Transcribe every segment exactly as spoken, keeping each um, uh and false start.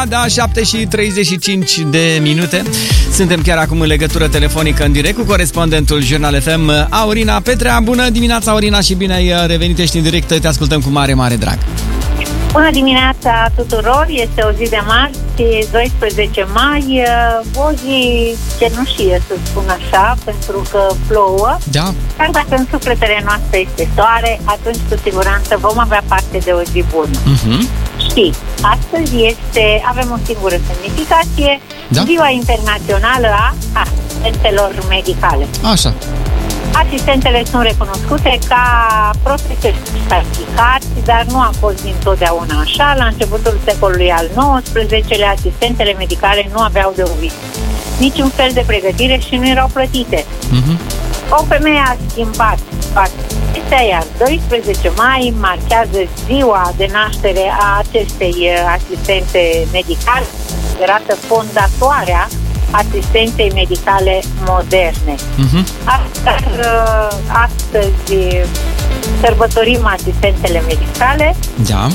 da, șapte și treizeci și cinci de minute. Suntem chiar acum în legătură telefonică în direct cu corespondentul Jurnal F M, Aurina Petrea. Bună dimineața, Aurina, și bine ai revenit, ești în direct, te ascultăm cu mare, mare drag. Bună dimineața tuturor, este o zi de marți, doisprezece mai, o zi cenușie, să spun așa, pentru că plouă. Da. Dar dacă în sufletele noastre este soare, atunci cu siguranță vom avea parte de o zi bună. Uh-huh. Și astăzi este, avem o singură semnificație, da? Ziua internațională a asistentelor medicale. Așa. Asistentele sunt recunoscute ca profesioniști calificați, dar nu a fost dintotdeauna așa. La începutul secolului al nouăsprezecelea, asistentele medicale nu aveau de obișnuit niciun fel de pregătire și nu erau plătite. Uh-huh. O femeie a schimbat acestea, iar doisprezece mai marchează ziua de naștere a acestei asistente medicale, considerată fondatoarea asistenței medicale moderne. Uh-huh. Astăzi, astăzi sărbătorim asistentele medicale. Da.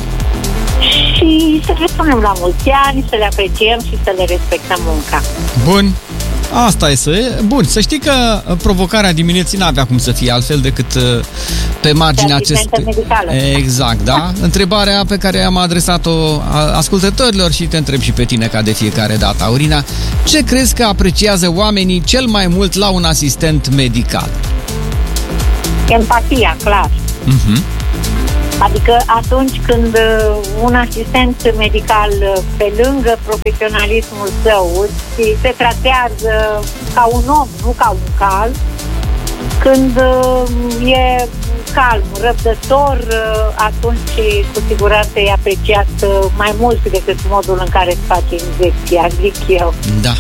Și să le spunem la mulți ani, să le apreciem și să le respectăm munca. Bun. Asta este. Bun, să știi că provocarea dimineții n-avea cum să fie altfel decât pe marginea acestei... Exact, da? Întrebarea pe care am adresat-o ascultătorilor și te întreb și pe tine ca de fiecare dată, Aurina, ce crezi că apreciază oamenii cel mai mult la un asistent medical? Empatia, clar. Uh-huh. Adică atunci când un asistent medical, pe lângă profesionalismul său, se tratează ca un om, nu ca un cal, când e calm, răbdător, atunci cu siguranță e apreciat mai mult decât modul în care îți face injecția, zic eu. Da.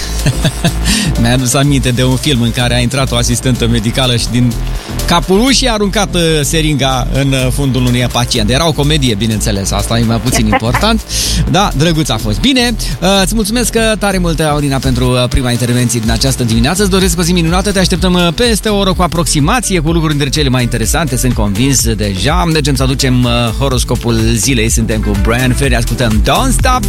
Mi-a adus aminte de un film în care a intrat o asistentă medicală și din capul ușii a aruncat seringa în fundul unui pacient. Era o comedie, bineînțeles, asta e mai puțin important. Da, drăguț a fost. Bine, îți mulțumesc tare mult, Aurina, pentru prima intervenție din această dimineață. Îți doresc o zi minunată, te așteptăm peste o oră cu aproximație, cu lucruri dintre cele mai interesante, sunt convins deja. Mergem să aducem horoscopul zilei, suntem cu Brian Ferry, ascultăm Don't Stop